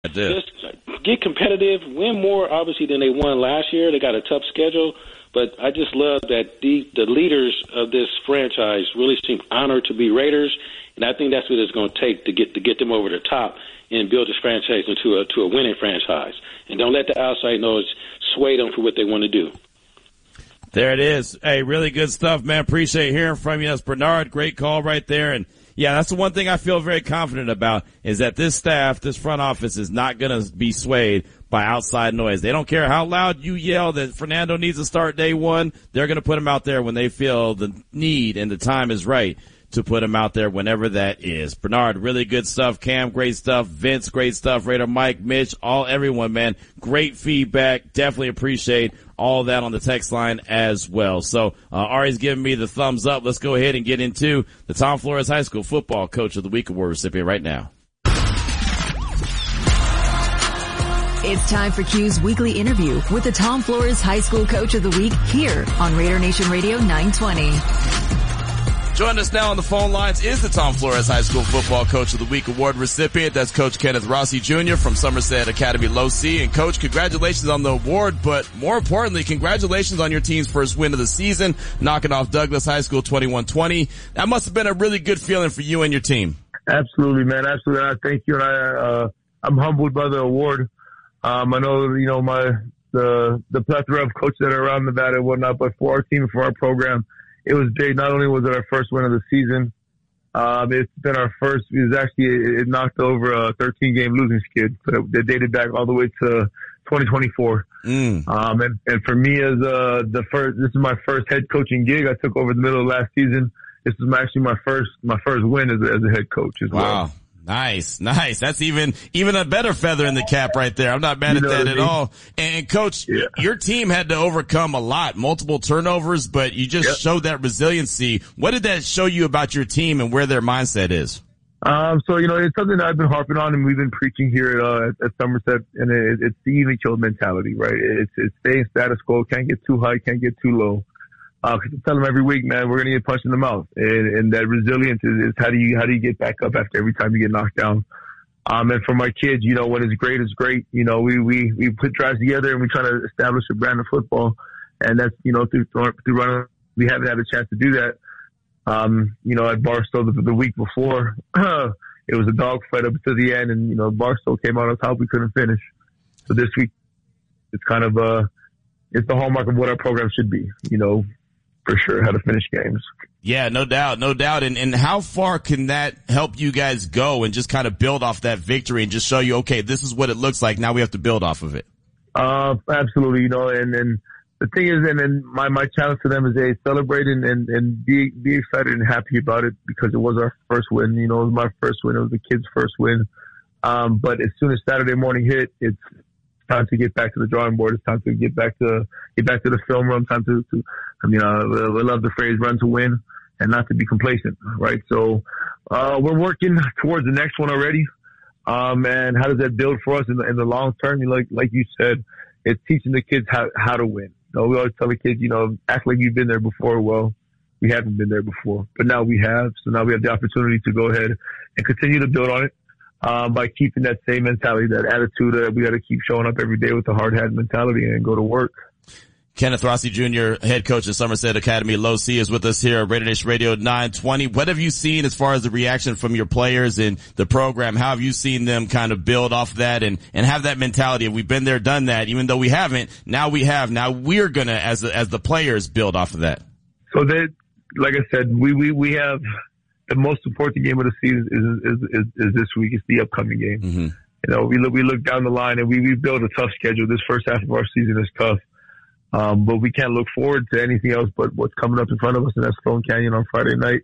Just get competitive, win more, obviously, than they won last year. They got a tough schedule, but I just love that the leaders of this franchise really seem honored to be Raiders, and I think that's what it's going to take to get them over the top and build this franchise into a winning franchise. And don't let the outside noise sway them for what they want to do. There it is. Hey, really good stuff, man. Appreciate hearing from you. That's Bernard. Great call right there. And yeah, that's the one thing I feel very confident about is that this staff, this front office is not going to be swayed by outside noise. They don't care how loud you yell that Fernando needs to start day one. They're going to put him out there when they feel the need and the time is right to put him out there whenever that is. Bernard, really good stuff. Cam, great stuff. Vince, great stuff. Raider Mike, Mitch, everyone, man. Great feedback. Definitely appreciate all that on the text line as well. So, Ari's giving me the thumbs up. Let's go ahead and get into the Tom Flores High School Football Coach of the Week award recipient right now. It's time for Q's weekly interview with the Tom Flores High School Coach of the Week here on Raider Nation Radio 920. Joining us now on the phone lines is the Tom Flores High School Football Coach of the Week award recipient. That's Coach Kenneth Rossi Jr. from Somerset Academy Low C. And Coach, congratulations on the award, but more importantly, congratulations on your team's first win of the season, knocking off Douglas High School 21-20. That must have been a really good feeling for you and your team. Absolutely, man. Absolutely. I thank you, and I'm humbled by the award. I know, the plethora of coaches that are around Nevada and whatnot, but for our team, for our program, it was big. Not only was it our first win of the season, it's been our first. It knocked over a 13-game losing skid that dated back all the way to 2024. And for me, as this is my first head coaching gig. I took over the middle of last season. This is actually my first win as a head coach as well. Wow. Nice. That's even a better feather in the cap right there. I'm not mad at that at all. And Coach, your team had to overcome a lot, multiple turnovers, but you just showed that resiliency. What did that show you about your team and where their mindset is? So, it's something that I've been harping on and we've been preaching here at Somerset, and it's the even killed mentality, right? It's staying status quo, can't get too high, can't get too low. I tell them every week, man, we're going to get punched in the mouth. And that resilience is how do you get back up after every time you get knocked down? And for my kids, when it's great, it's great. We put drives together and we try to establish a brand of football. And that's, through running, we haven't had a chance to do that. At Barstow the week before, it was a dogfight up to the end and, Barstow came out on top. We couldn't finish. So this week, it's kind of, it's the hallmark of what our program should be, for sure, how to finish games. Yeah, no doubt. And how far can that help you guys go and just kind of build off that victory and just show you, okay, this is what it looks like. Now we have to build off of it. Absolutely. And the thing is, and then my challenge to them is they celebrate and be excited and happy about it because it was our first win. It was my first win. It was the kids' first win. But as soon as Saturday morning hit, it's time to get back to the drawing board. It's time to get back to the film room. Time to we love the phrase "run to win" and not to be complacent, right? So we're working towards the next one already. And how does that build for us in the long term? Like you said, it's teaching the kids how to win. We always tell the kids, act like you've been there before. Well, we haven't been there before, but now we have. So now we have the opportunity to go ahead and continue to build on it. By keeping that same mentality, that attitude, we got to keep showing up every day with the hard hat mentality and go to work. Kenneth Rossi Jr., head coach at Somerset Academy Low C, is with us here at Raider Nation Radio 920. What have you seen as far as the reaction from your players in the program? How have you seen them kind of build off that and have that mentality? Have we been there, done that? Even though we haven't, now we have. Now we're gonna, as the players, build off of that. So like I said, we have. The most important game of the season is this week. It's the upcoming game. Mm-hmm. We look down the line and we build a tough schedule. This first half of our season is tough. But we can't look forward to anything else but what's coming up in front of us, and that's Stone Canyon on Friday night.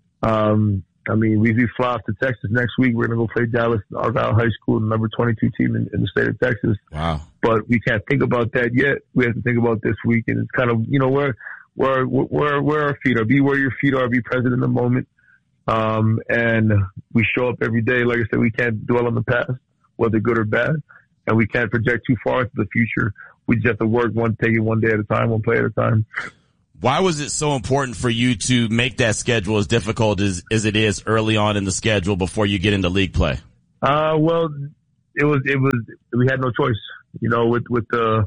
We fly off to Texas next week. We're going to go play Dallas Argyle High School, the number 22 team in the state of Texas. Wow. But we can't think about that yet. We have to think about this week, and it's kind of, where our feet are. Be where your feet are. Be present in the moment. And we show up every day. Like I said, we can't dwell on the past, whether good or bad, and we can't project too far into the future. We just have to work take it one day at a time, one play at a time. Why was it so important for you to make that schedule as difficult as it is early on in the schedule before you get into league play? Well, we had no choice, you know, with the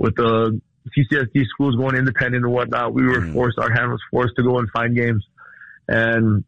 CCSD schools going independent and whatnot. We were our hand was forced to go and find games. And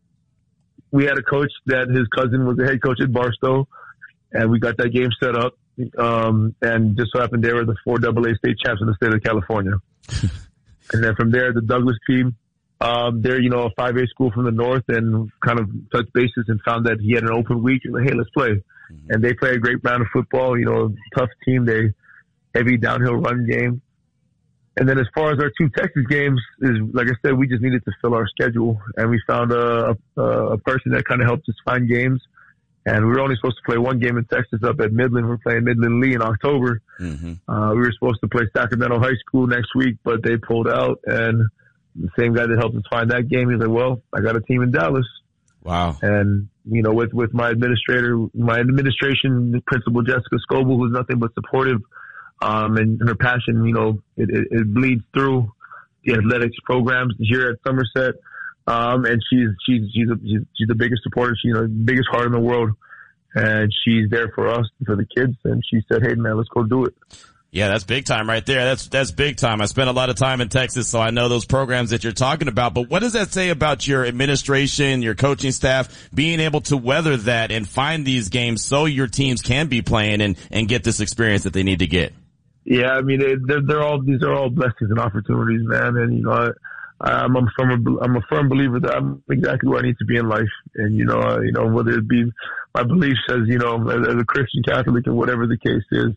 we had a coach that his cousin was the head coach at Barstow, and we got that game set up. And just so happened they were the 4 AA state champs in the state of California. And then from there, the Douglas team, they're, you know, a 5A school from the north, and kind of touched bases and found that he had an open week and like, hey, let's play. And they play a great round of football, you know, tough team. They heavy downhill run game. And then as far as our 2 Texas games, is like I said, we just needed to fill our schedule, and we found a person that kind of helped us find games. And we were only supposed to play 1 game in Texas up at Midland. We're playing Midland Lee in October. We were supposed to play Sacramento High School next week, but they pulled out. And the same guy that helped us find that game, he's like, well, I got a team in Dallas. Wow. And, you know, with my administration, Principal Jessica Scoble, who's nothing but supportive, and her passion, you know, it bleeds through the athletics programs here at Somerset. And she's the biggest supporter. She's the biggest heart in the world, and she's there for us, for the kids. And she said, hey man, let's go do it. Yeah, that's big time right there. That's big time. I spent a lot of time in Texas, so I know those programs that you're talking about. But what does that say about your administration, your coaching staff, being able to weather that and find these games so your teams can be playing and get this experience that they need to get? Yeah, I mean, these are all blessings and opportunities, man. And, you know, I'm a firm believer that I'm exactly where I need to be in life. And, you know, whether it be my belief says, you know, as a Christian Catholic or whatever the case is,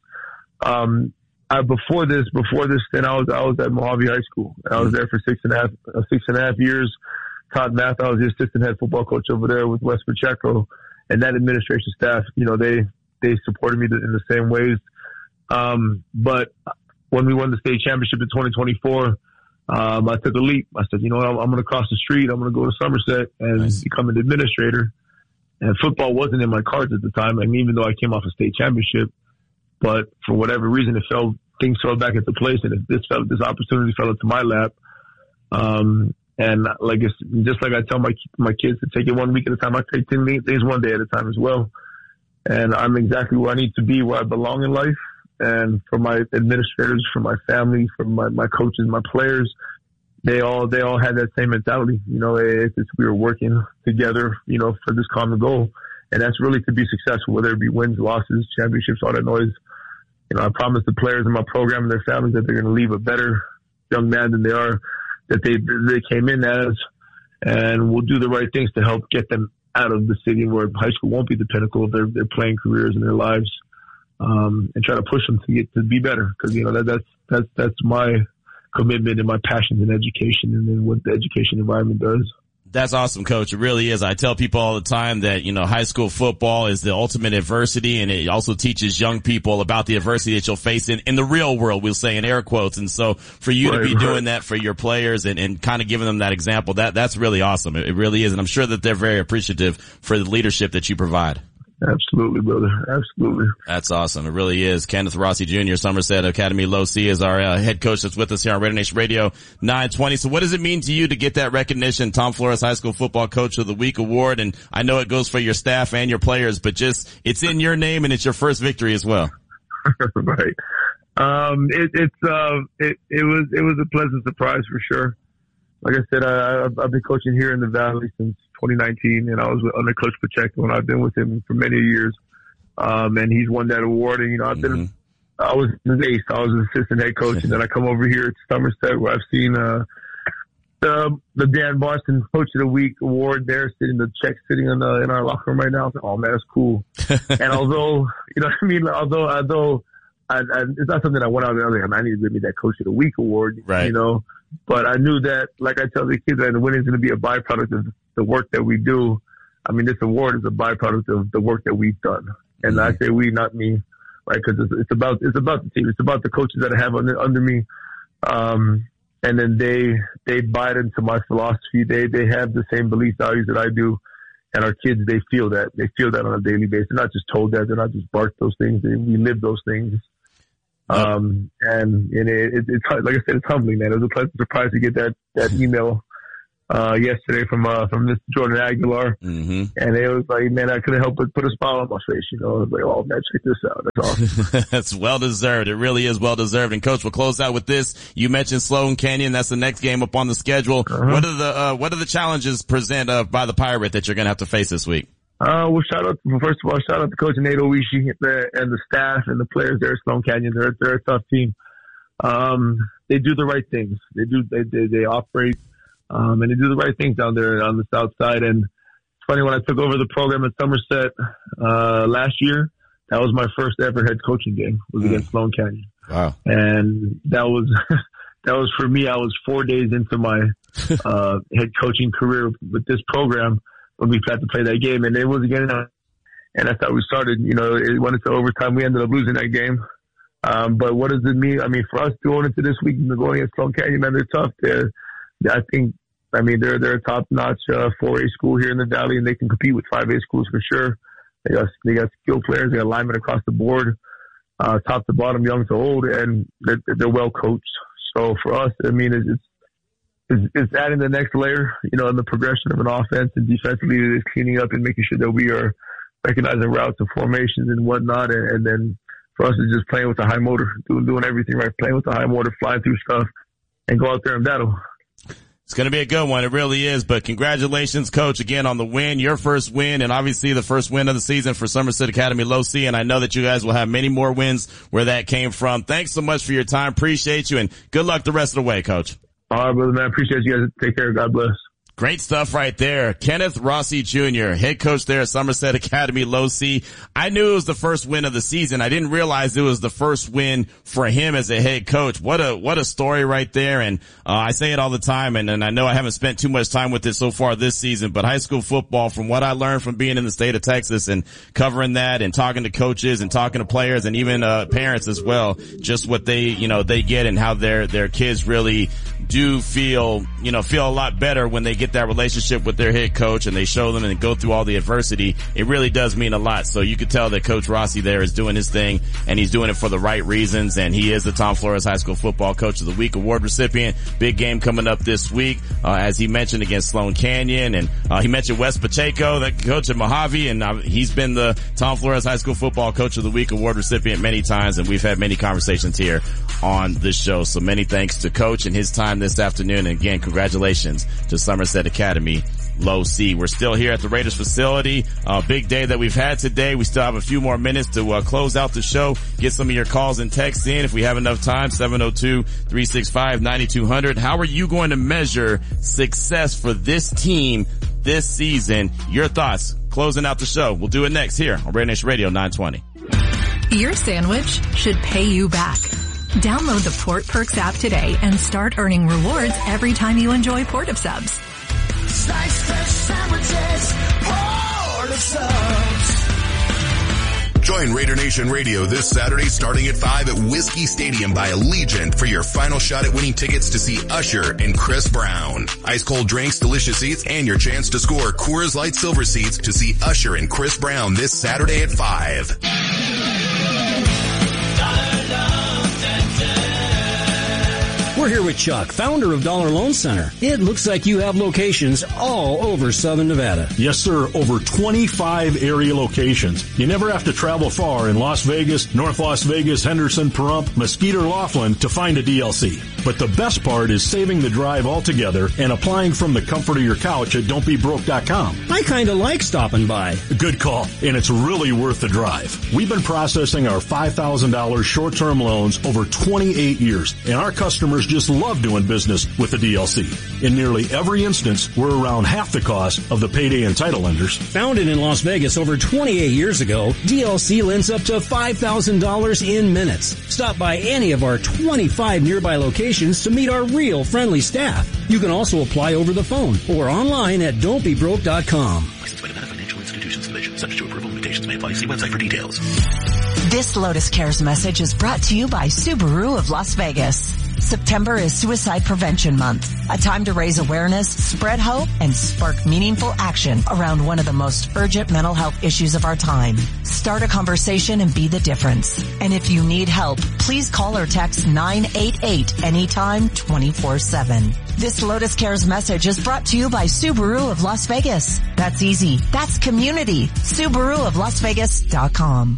before this stint, I was at Mojave High School. I was there for 6.5 years, taught math. I was the assistant head football coach over there with Wes Pacheco, and that administration staff, you know, they supported me in the same ways. But when we won the state championship in 2024, I took a leap. I said, you know what, I'm going to cross the street. I'm going to go to Somerset and become an administrator. And football wasn't in my cards at the time. I mean, even though I came off a state championship, but for whatever reason, things fell back into place, and this opportunity fell into my lap. And just like I tell my kids to take it 1 week at a time, I take 10 things 1 day at a time as well. And I'm exactly where I need to be, where I belong in life. And for my administrators, for my family, for my coaches, my players, they all had that same mentality. You know, we were working together, you know, for this common goal. And that's really to be successful, whether it be wins, losses, championships, all that noise. You know, I promised the players in my program and their families that they're going to leave a better young man than that they came in as, and we'll do the right things to help get them out of the city where high school won't be the pinnacle of their playing careers and their lives, and try to push them to be better. Because, you know, that's my commitment and my passion in education, and then what the education environment does. That's awesome, Coach. It really is. I tell people all the time that, you know, high school football is the ultimate adversity, and it also teaches young people about the adversity that you'll face in the real world, we'll say in air quotes. And so for you to be doing that for your players and kind of giving them that example, that's really awesome. It really is. And I'm sure that they're very appreciative for the leadership that you provide. Absolutely, brother. Absolutely. That's awesome. It really is. Kenneth Rossi Jr., Somerset Academy Low C, is our head coach that's with us here on Raider Nation Radio 920. So what does it mean to you to get that recognition, Tom Flores High School Football Coach of the Week award? And I know it goes for your staff and your players, but just it's in your name and it's your first victory as well. Right. It was a pleasant surprise for sure. Like I said, I've been coaching here in the Valley since 2019, and I was under Coach Pacheco, and I've been with him for many years. And he's won that award. And, you know, I was his ace. I was an assistant head coach, and then I come over here to Somerset, where I've seen the Dan Boston Coach of the Week award there, the check sitting in our locker room right now. I was like, oh man, that's cool. And although, you know what I mean, although it's not something I went out there, I was like, I need to give me that Coach of the Week award, right? You know. But I knew that, like I tell the kids, that the winning is going to be a byproduct of the work that we do. I mean, this award is a byproduct of the work that we've done. And I say we, not me, right? Because it's about the team. It's about the coaches that I have under me. And then they buy into my philosophy. They have the same belief values that I do. And our kids, they feel that. They feel that on a daily basis. They're not just told that. They're not just barked those things. We live those things. And it's like I said, it's humbling, man. It was a pleasant surprise to get that email, yesterday from Mr. Jordan Aguilar. Mm-hmm. And it was like, man, I couldn't help but put a smile on my face. You know, I was like, oh, man, check this out. That's awesome. That's well deserved. It really is well deserved. And Coach, we'll close out with this. You mentioned Sloan Canyon. That's the next game up on the schedule. Uh-huh. What are the challenges presented by the Pirate that you're going to have to face this week? Well, first of all, shout out to Coach Nate Oishi and the staff and the players there at Sloan Canyon. They're a tough team. They do the right things. They operate, and they do the right things down there on the south side. And it's funny, when I took over the program at Somerset, last year, that was my first ever head coaching game, was against Sloan Canyon. Wow. And that was, for me, I was 4 days into my, head coaching career with this program when we had to play that game. And it was again, and that's how we started. You know, it went into overtime. We ended up losing that game. But what does it mean? I mean, for us going into this week and going against Sloan Canyon, man, they're tough. They're a top-notch 4A school here in the Valley, and they can compete with 5A schools for sure. They got skilled players. They got linemen across the board, top to bottom, young to old, and they're well coached. So for us, I mean, it's adding the next layer, you know, in the progression of an offense, and defensively it's cleaning up and making sure that we are recognizing routes and formations and whatnot, and then for us, it's just playing with the high motor, doing everything right, playing with the high motor, flying through stuff, and go out there and battle. It's going to be a good one. It really is. But congratulations, Coach, again on the win, your first win, and obviously the first win of the season for Somerset Academy Low C. And I know that you guys will have many more wins where that came from. Thanks so much for your time. Appreciate you, and good luck the rest of the way, Coach. All right, brother, man. Appreciate you guys. Take care. God bless. Great stuff right there. Kenneth Rossi Jr., head coach there at Somerset Academy Low C. I knew it was the first win of the season. I didn't realize it was the first win for him as a head coach. What a story right there. And I say it all the time, and I know I haven't spent too much time with it so far this season, but high school football, from what I learned from being in the state of Texas and covering that and talking to coaches and talking to players and even parents as well, just what they get and how their kids really do feel a lot better when they get that relationship with their head coach and they show them and go through all the adversity. It really does mean a lot. So you could tell that Coach Rossi there is doing his thing, and he's doing it for the right reasons. And he is the Tom Flores High School Football Coach of the Week award recipient. Big game coming up this week, as he mentioned, against Sloan Canyon. And he mentioned Wes Pacheco, the coach at Mojave, and he's been the Tom Flores High School Football Coach of the Week award recipient many times, and we've had many conversations here on this show. So many thanks to Coach and his time this afternoon. And again, congratulations to Somerset Academy Low C. We're still here at the Raiders facility. Big day that we've had today. We still have a few more minutes to close out the show. Get some of your calls and texts in if we have enough time. 702-365-9200. How are you going to measure success for this team this season? Your thoughts closing out the show. We'll do it next here on Raider Nation Radio 920. Your sandwich should pay you back. Download the Port Perks app today and start earning rewards every time you enjoy Port of Subs. Slice fresh sandwiches, Port of Subs. Join Raider Nation Radio this Saturday starting at 5 at Whiskey Stadium by Allegiant for your final shot at winning tickets to see Usher and Chris Brown. Ice cold drinks, delicious seats, and your chance to score Coors Light Silver seats to see Usher and Chris Brown this Saturday at 5. We're here with Chuck, founder of Dollar Loan Center. It looks like you have locations all over Southern Nevada. Yes, sir. Over 25 area locations. You never have to travel far in Las Vegas, North Las Vegas, Henderson, Pahrump, Mesquite, or Laughlin to find a DLC. But the best part is saving the drive altogether and applying from the comfort of your couch at don'tbebroke.com. I kind of like stopping by. Good call. And it's really worth the drive. We've been processing our $5,000 short-term loans over 28 years, and our customers just love doing business with the DLC. In nearly every instance, we're around half the cost of the payday and title lenders. Founded in Las Vegas over 28 years ago, DLC lends up to $5,000 in minutes. Stop by any of our 25 nearby locations to meet our real friendly staff. You can also apply over the phone or online at don'tbebroke.com. Licensed by Nevada Financial Institutions Division. Subject to approval, limitations may apply. See website for details. This Lotus Cares message is brought to you by Subaru of Las Vegas. September is Suicide Prevention Month, a time to raise awareness, spread hope, and spark meaningful action around one of the most urgent mental health issues of our time. Start a conversation and be the difference. And if you need help, please call or text 988 anytime 24/7. This Lotus Cares message is brought to you by Subaru of Las Vegas. That's easy. That's community. SubaruofLasVegas.com.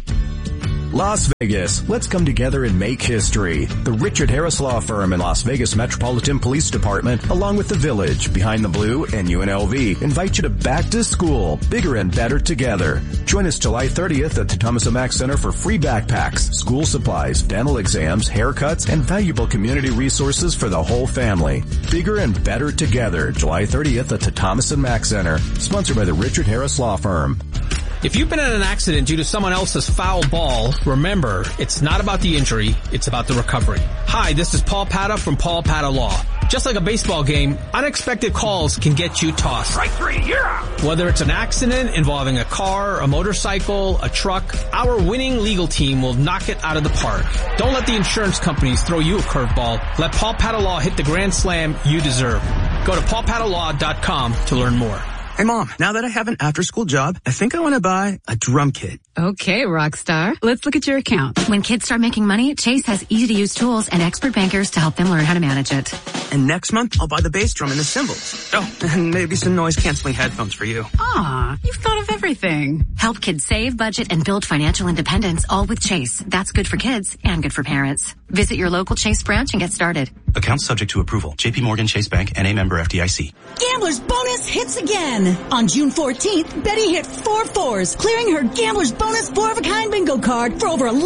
Las Vegas, let's come together and make history. The Richard Harris Law Firm and Las Vegas Metropolitan Police Department, along with the Village, Behind the Blue, and UNLV, invite you to Back to School, bigger and better together. Join us July 30th at the Thomas & Mack Center for free backpacks, school supplies, dental exams, haircuts, and valuable community resources for the whole family. Bigger and better together, July 30th at the Thomas & Mack Center, sponsored by the Richard Harris Law Firm. If you've been in an accident due to someone else's foul ball, remember, it's not about the injury, it's about the recovery. Hi, this is Paul Pata from Paul Pata Law. Just like a baseball game, unexpected calls can get you tossed. Strike three, you're out. Whether it's an accident involving a car, a motorcycle, a truck, our winning legal team will knock it out of the park. Don't let the insurance companies throw you a curveball. Let Paul Pata Law hit the grand slam you deserve. Go to paulpatalaw.com to learn more. Hey, Mom, now that I have an after-school job, I think I want to buy a drum kit. Okay, Rockstar. Let's look at your account. When kids start making money, Chase has easy-to-use tools and expert bankers to help them learn how to manage it. And next month, I'll buy the bass drum and the cymbals. Oh, and maybe some noise-canceling headphones for you. Aw, you've thought of everything. Help kids save, budget, and build financial independence, all with Chase. That's good for kids and good for parents. Visit your local Chase branch and get started. Account subject to approval. JP Morgan Chase Bank, N.A. member FDIC. Gambler's Bonus hits again. On June 14th, Betty hit 4 4s, clearing her Gambler's Bonus 4-of-a-kind bingo card for over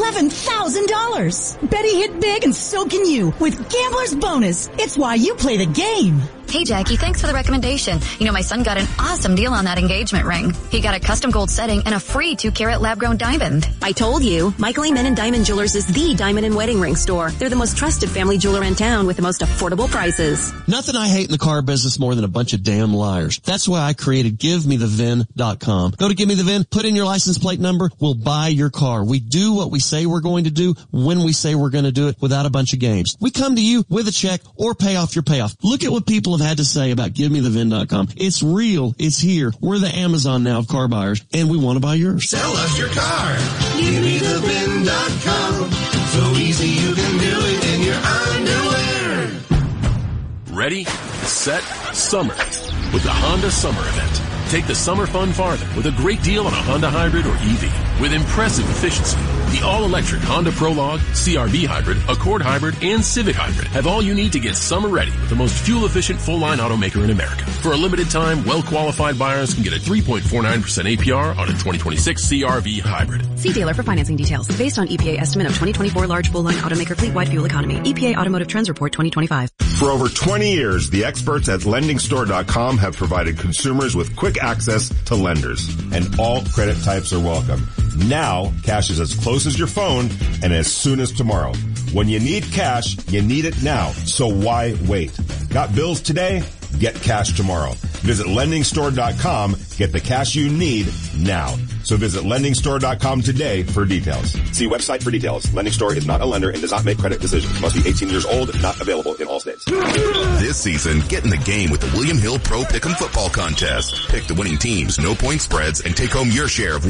$11,000. Betty hit big and so can you with Gambler's Bonus. It's why you play the game. Hey, Jackie, thanks for the recommendation. You know, my son got an awesome deal on that engagement ring. He got a custom gold setting and a free 2-carat lab-grown diamond. I told you, Michael Amen and Diamond Jewelers is the diamond and wedding ring store. They're the most trusted family jeweler in town with the most affordable prices. Nothing I hate in the car business more than a bunch of damn liars. That's why I created GiveMeTheVin.com. Go to Give Me the VIN, put in your license plate number, we'll buy your car. We do what we say we're going to do when we say we're going to do it without a bunch of games. We come to you with a check or pay off your payoff. Look at what people have had to say about GiveMeTheVin.com. It's real. It's here. We're the Amazon now of car buyers, and we want to buy yours. Sell us your car. GiveMeTheVin.com. So easy you can do it in your underwear. Ready, set, summer with the Honda Summer Event. Take the summer fun farther with a great deal on a Honda Hybrid or EV with impressive efficiency. The all-electric Honda Prologue, CR-V Hybrid, Accord Hybrid, and Civic Hybrid have all you need to get summer ready with the most fuel-efficient full-line automaker in America. For a limited time, well-qualified buyers can get a 3.49% APR on a 2026 CR-V Hybrid. See dealer for financing details. Based on EPA estimate of 2024 large full-line automaker fleet-wide fuel economy. EPA Automotive Trends Report 2025. For over 20 years, the experts at LendingStore.com have provided consumers with quick access to lenders, and all credit types are welcome. Now, cash is as close as your phone and as soon as tomorrow. When you need cash, you need it now. So why wait? Got bills today? Get cash tomorrow. Visit LendingStore.com. Get the cash you need now. So visit LendingStore.com today for details. See website for details. Lending Store is not a lender and does not make credit decisions. Must be 18 years old. Not available in all states. This season, get in the game with the William Hill Pro Pick'em Football Contest. Pick the winning teams, no point spreads, and take home your share of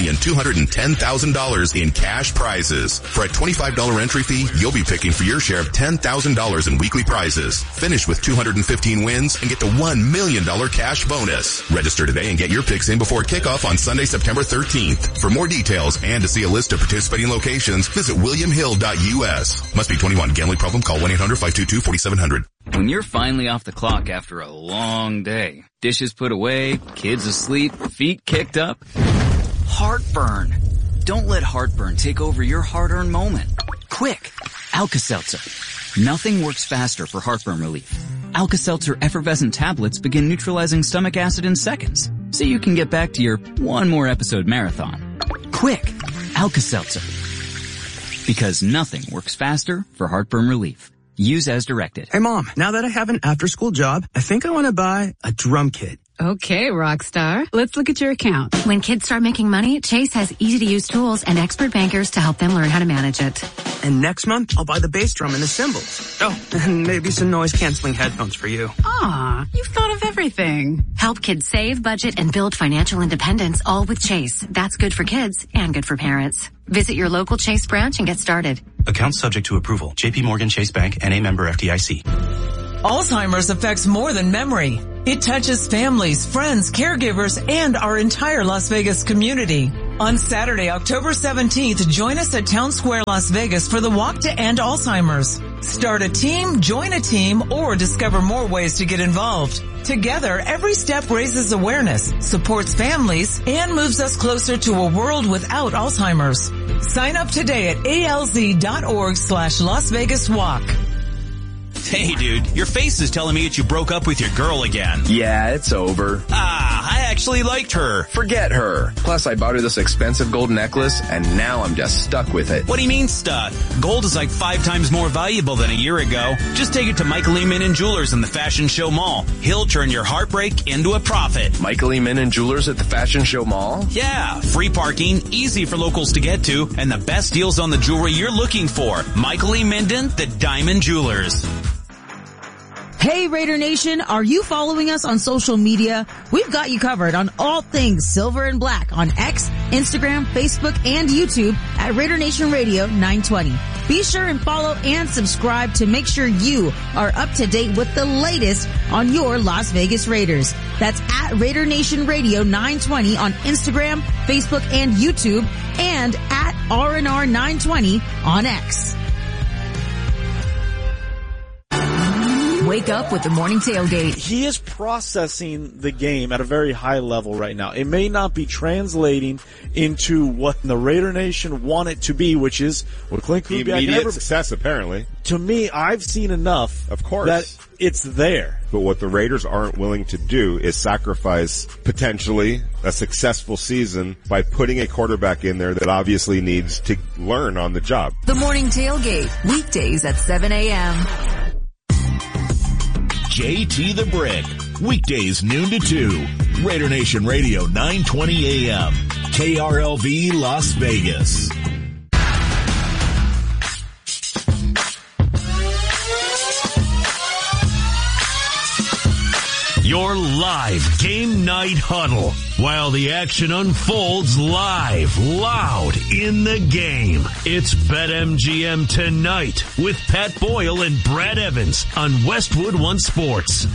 $1,210,000 in cash prizes. For a $25 entry fee, you'll be picking for your share of $10,000 in weekly prizes. Finish with 215 wins and get the $1 million cash bonus. Register today and get your picks in before kickoff on Sunday, September 13th. For more details and to see a list of participating locations, visit williamhill.us. Must be 21. Gambling problem? Call 1-800-522-4700. When you're finally off the clock after a long day, dishes put away, kids asleep, feet kicked up, heartburn. Don't let heartburn take over your hard-earned moment. Quick, Alka-Seltzer. Nothing works faster for heartburn relief. Alka-Seltzer effervescent tablets begin neutralizing stomach acid in seconds, so you can get back to your one more episode marathon. Quick, Alka-Seltzer. Because nothing works faster for heartburn relief. Use as directed. Hey, Mom, now that I have an after-school job, I think I want to buy a drum kit. Okay, Rockstar. Let's look at your account. When kids start making money, Chase has easy-to-use tools and expert bankers to help them learn how to manage it. And next month, I'll buy the bass drum and the cymbals. Oh, and maybe some noise-canceling headphones for you. Aw, you've thought of everything. Help kids save, budget, and build financial independence, all with Chase. That's good for kids and good for parents. Visit your local Chase branch and get started. Account subject to approval. J.P. Morgan Chase Bank, N.A. member FDIC. Alzheimer's affects more than memory. It touches families, friends, caregivers, and our entire Las Vegas community. On Saturday, October 17th, join us at Town Square, Las Vegas for the Walk to End Alzheimer's. Start a team, join a team, or discover more ways to get involved. Together, every step raises awareness, supports families, and moves us closer to a world without Alzheimer's. Sign up today at alz.org/Las Vegas Walk. Hey dude, your face is telling me that you broke up with your girl again. Yeah, it's over. I actually liked her. Forget her. Plus I bought her this expensive gold necklace and now I'm just stuck with it. What do you mean stuck? Gold is like 5 times more valuable than a year ago. Just take it to Michael E. Minnan Jewelers in the Fashion Show Mall. He'll turn your heartbreak into a profit. Michael E. Minnan Jewelers at the Fashion Show Mall? Yeah, free parking, easy for locals to get to, and the best deals on the jewelry you're looking for. Michael E. Minnan, the Diamond Jewelers. Hey Raider Nation, are you following us on social media? We've got you covered on all things silver and black on X, Instagram, Facebook, and YouTube at Raider Nation Radio 920. Be sure and follow and subscribe to make sure you are up to date with the latest on your Las Vegas Raiders. That's at Raider Nation Radio 920 on Instagram, Facebook, and YouTube, and at RNR 920 on X. Wake up with the morning tailgate. He is processing the game at a very high level right now. It may not be translating into what the Raider Nation want it to be, which is what Clint Kubiak immediate success, apparently. To me, I've seen enough, of course, that it's there. But what the Raiders aren't willing to do is sacrifice potentially a successful season by putting a quarterback in there that obviously needs to learn on the job. The morning tailgate, weekdays at 7 a.m. JT the Brick, weekdays noon to 2. Raider Nation Radio 920 AM. KRLV Las Vegas. Your live game night huddle while the action unfolds live, loud in the game. It's BetMGM Tonight with Pat Boyle and Brad Evans on Westwood One Sports.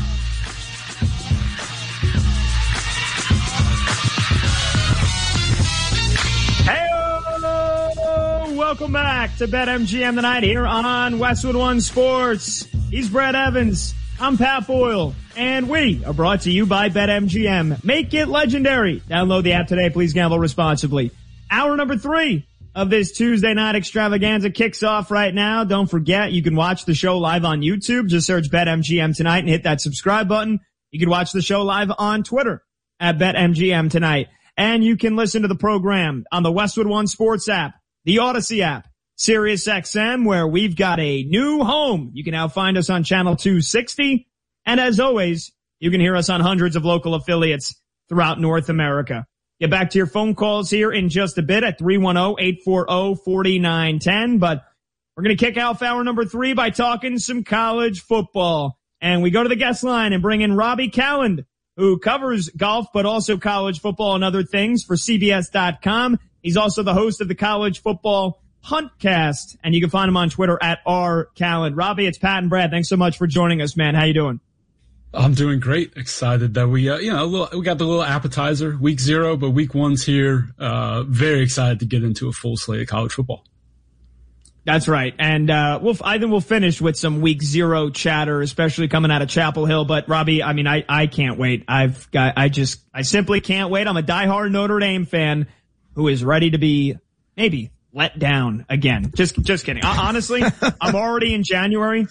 Hey, welcome back to BetMGM Tonight here on Westwood One Sports. He's Brad Evans. I'm Pat Boyle, and we are brought to you by BetMGM. Make it legendary. Download the app today. Please gamble responsibly. Hour number 3 of this Tuesday night extravaganza kicks off right now. Don't forget, you can watch the show live on YouTube. Just search BetMGM Tonight and hit that subscribe button. You can watch the show live on Twitter at BetMGM Tonight. And you can listen to the program on the Westwood One Sports app, the Odyssey app, Sirius XM, where we've got a new home. You can now find us on channel 260. And as always, you can hear us on hundreds of local affiliates throughout North America. Get back to your phone calls here in just a bit at 310-840-4910. But we're going to kick off hour number 3 by talking some college football. And we go to the guest line and bring in Robbie Calland, who covers golf, but also college football and other things for CBS.com. He's also the host of the College Football Huntcast, and you can find him on Twitter at @rcalland. Robbie, it's Pat and Brad. Thanks so much for joining us, man. How you doing? I'm doing great. Excited that we got the little appetizer, week 0, but week 1's here. Very excited to get into a full slate of college football. That's right. And, I think we'll finish with some week 0 chatter, especially coming out of Chapel Hill. But Robbie, I mean, I can't wait. I simply can't wait. I'm a diehard Notre Dame fan who is ready to be maybe let down again. Just kidding. Honestly, I'm already in January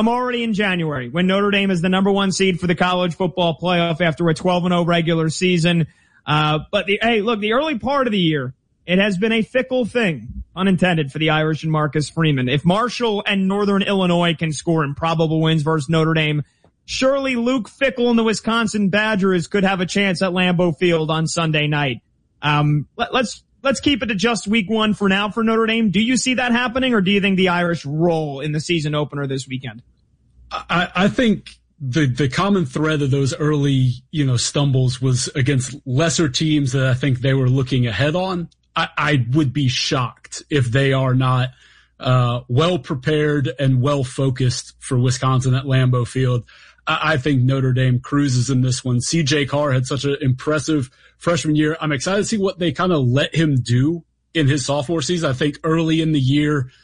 when Notre Dame is the number 1 seed for the college football playoff after a 12-0 regular season. But the early part of the year, it has been a fickle thing, unintended, for the Irish and Marcus Freeman. If Marshall and Northern Illinois can score improbable wins versus Notre Dame, surely Luke Fickell and the Wisconsin Badgers could have a chance at Lambeau Field on Sunday night. Let's let's keep it to just week 1 for now for Notre Dame. Do you see that happening, or do you think the Irish roll in the season opener this weekend? I think the common thread of those early, stumbles was against lesser teams that I think they were looking ahead on. I would be shocked if they are not well prepared and well focused for Wisconsin at Lambeau Field. I think Notre Dame cruises in this one. CJ Carr had such an impressive freshman year. I'm excited to see what they kind of let him do in his sophomore season. I think early in the year,